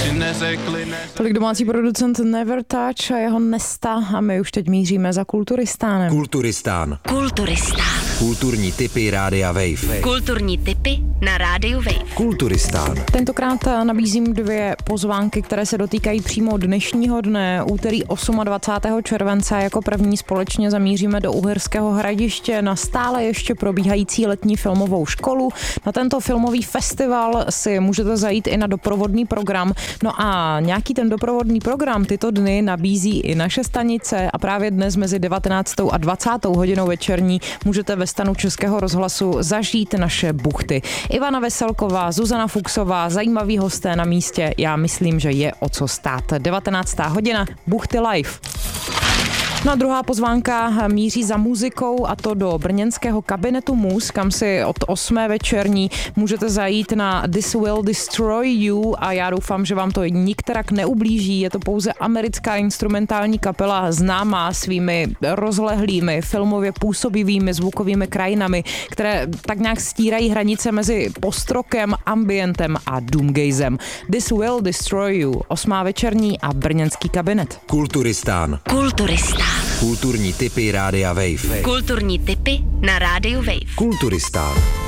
Tolik domácí producent Nevertouch a jeho Nesta a my už teď míříme za Kulturistánem. Kulturistán. Kulturní tipy Rádia Wave. Kulturní tipy na Rádiu Wave. Kulturistán. Tentokrát nabízím 2 pozvánky, které se dotýkají přímo dnešního dne, úterý 28. července. Jako první společně zamíříme do Uherského Hradiště na stále ještě probíhající letní filmovou školu. Na tento filmový festival si můžete zajít i na doprovodný program. No a nějaký ten doprovodný program tyto dny nabízí i naše stanice a právě dnes mezi 19. a 20. hodinou večerní můžete ve stanu Českého rozhlasu zažít naše buchty. Ivana Veselková, Zuzana Fuchsová, zajímaví hosté na místě. Já myslím, že je o co stát. 19. hodina, buchty live. No a druhá pozvánka míří za muzikou a to do brněnského kabinetu Mus, kam si od 8. večerní můžete zajít na This Will Destroy You a já doufám, že vám to nikterak neublíží. Je to pouze americká instrumentální kapela známá svými rozlehlými, filmově působivými zvukovými krajinami, které tak nějak stírají hranice mezi postrokem, ambientem a doomgazem. This Will Destroy You, 8. večerní a brněnský kabinet. Kulturistán. Kulturní tipy Rádia Wave. Kulturní tipy na Rádiu Wave. Kulturistán.